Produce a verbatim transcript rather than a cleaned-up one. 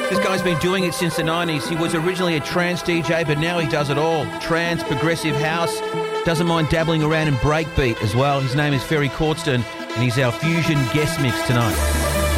This guy's been doing it since the nineties. He was originally a trance D J, but now he does it all. Trance, progressive house, doesn't mind dabbling around in breakbeat as well. His name is Ferry Cordston, and he's our Fusion guest mix tonight.